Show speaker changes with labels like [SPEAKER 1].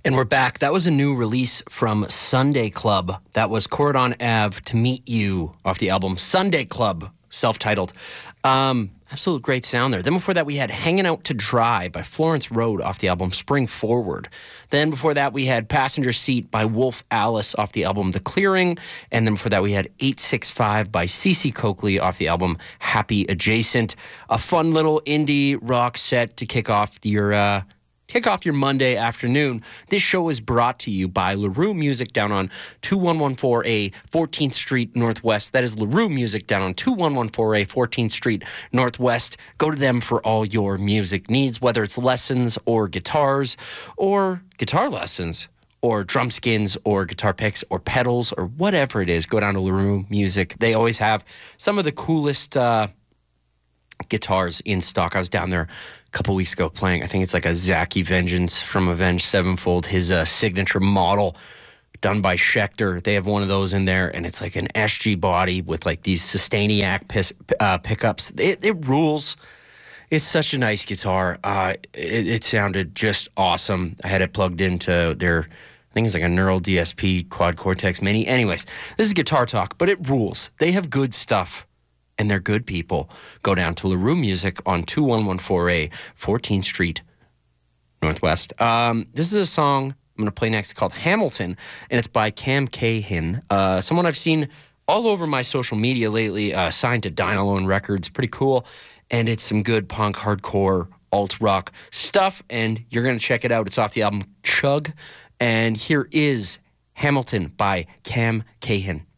[SPEAKER 1] And we're back. That was a new release from Sunday Club. That was Corridon Ave, To Meet You, off the album Sunday Club, self-titled. Absolute great sound there. Then before that, we had Hanging Out to Dry by Florence Road off the album Spring Forward. Then before that, we had Passenger Seat by Wolf Alice off the album The Clearing. And then before that, we had 865 by Cece Coakley off the album Happy Adjacent. A fun little indie rock set to kick off your Monday afternoon. This show is brought to you by LaRue Music down on 2114A 14th Street Northwest. That is LaRue Music down on 2114A 14th Street Northwest. Go to them for all your music needs, whether it's lessons or guitars or guitar lessons or drum skins or guitar picks or pedals or whatever it is. Go down to LaRue Music. They always have some of the coolest guitars in stock. I was down there a couple weeks ago playing, I think it's like a Zaki Vengeance from Avenged Sevenfold, his signature model done by Schecter. They have one of those in there, and it's like an SG body with like these Sustainiac pickups. It rules. It's such a nice guitar. It sounded just awesome. I had it plugged into their, I think it's like a Neural DSP Quad Cortex Mini. Anyways, this is Guitar Talk, but it rules. They have good stuff. And they're good people. Go down to LaRue Music on 2114A 14th Street Northwest. This is a song I'm going to play next called Hamilton, and it's by Cam Cahin, someone I've seen all over my social media lately, signed to Dynalone Records. Pretty cool. And it's some good punk, hardcore, alt-rock stuff, and you're going to check it out. It's off the album Chug. And here is Hamilton by Cam Cahin.